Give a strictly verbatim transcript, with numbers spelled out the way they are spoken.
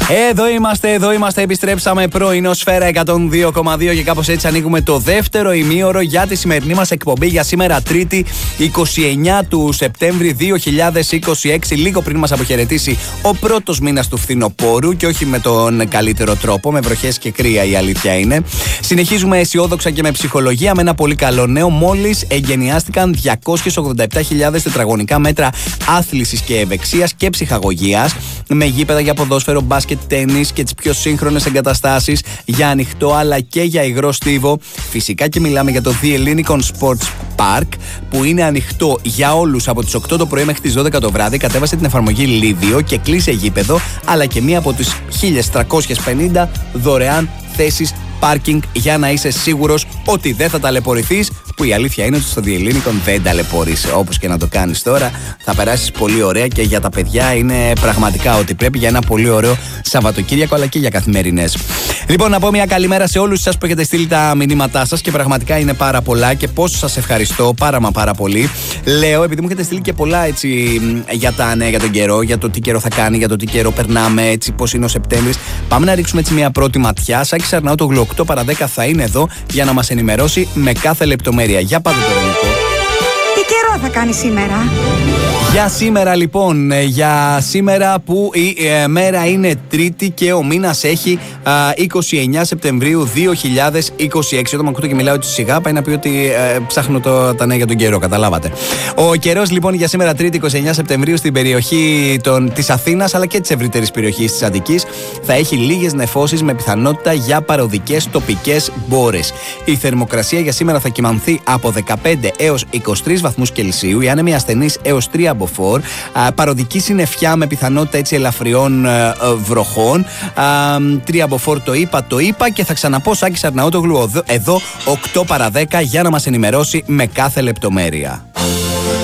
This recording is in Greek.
Εδώ είμαστε, εδώ είμαστε, επιστρέψαμε πρωινό Σφαίρα εκατόν δύο κόμμα δύο και κάπως έτσι ανοίγουμε το δεύτερο ημίωρο για τη σημερινή μας εκπομπή για σήμερα Τρίτη είκοσι εννέα του Σεπτέμβρη δύο χιλιάδες είκοσι έξι, λίγο πριν μας αποχαιρετήσει ο πρώτος μήνας του φθινοπόρου και όχι με τον καλύτερο τρόπο, με βροχές και κρύα η αλήθεια είναι. Συνεχίζουμε αισιόδοξα και με ψυχολογία με ένα πολύ καλό νέο. Μόλις εγκαινιάστηκαν διακόσιες ογδόντα επτά χιλιάδες τετραγωνικά μέτρα άθλησης και ευεξίας και ψυχαγωγίας, με γήπεδα για ποδόσφαιρο, μπάσκετ, τένις και τις πιο σύγχρονες εγκαταστάσεις για ανοιχτό αλλά και για υγρό στίβο. Φυσικά και μιλάμε για το The Ellinikon Sports Park, που είναι ανοιχτό για όλους από τις οκτώ το πρωί μέχρι τις δώδεκα το βράδυ. Κατέβασε την εφαρμογή Livio και κλείσε γήπεδο, αλλά και μία από τις χίλιες τριακόσιες πενήντα δωρεάν θέσεις πάρκινγκ για να είσαι σίγουρος ότι δεν θα ταλαιπωρηθείς, που η αλήθεια είναι ότι στο The Ellinikon δεν ταλαιπωρείς. Όπως και να το κάνεις τώρα, θα περάσεις πολύ ωραία και για τα παιδιά είναι πραγματικά ότι πρέπει για ένα πολύ ωραίο Σαββατοκύριακο, αλλά και για καθημερινές. Λοιπόν, να πω μια καλημέρα σε όλους σας που έχετε στείλει τα μηνύματά σας και πραγματικά είναι πάρα πολλά και πόσο σας ευχαριστώ πάρα μα πάρα πολύ. Λέω, επειδή μου έχετε στείλει και πολλά έτσι για τα νέα, για τον καιρό, για το τι καιρό θα κάνει, για το τι καιρό περνάμε, έτσι πώς είναι ο Σεπτέμβρης. Πάμε να ρίξουμε έτσι μια πρώτη ματιά. Σάκης Αρναούτογλου οκτώ παρά δέκα θα είναι εδώ για να μας ενημερώσει με κάθε λεπτομέρεια. Για πάτε το Ελληνικό. Τι καιρό θα κάνει σήμερα? Για σήμερα λοιπόν, για σήμερα που η ε, μέρα είναι Τρίτη και ο μήνας έχει α, είκοσι εννέα Σεπτεμβρίου δύο χιλιάδες είκοσι έξι. Όταν με ακούτε και μιλάω έτσι σιγά, πάει να πει ότι ε, ψάχνω το, τα νέα για τον καιρό, καταλάβατε. Ο καιρός λοιπόν για σήμερα Τρίτη είκοσι εννέα Σεπτεμβρίου στην περιοχή των, της Αθήνας αλλά και της ευρύτερης περιοχής της Αττικής θα έχει λίγες νεφώσεις με πιθανότητα για παροδικές τοπικές μπόρες. Η θερμοκρασία για σήμερα θα κυμανθεί από δεκαπέντε έως είκοσι τρεις βαθμούς Κελσίου, η άνεμη ασθενής έως τρία μποφόρ, παροδική συννεφιά με πιθανότητα έτσι ελαφριών ε, βροχών. τρία μποφόρ το είπα, το είπα και θα ξαναπώ Σάκης Αρναούτογλου εδώ οκτώ παρά δέκα για να μας ενημερώσει με κάθε λεπτομέρεια.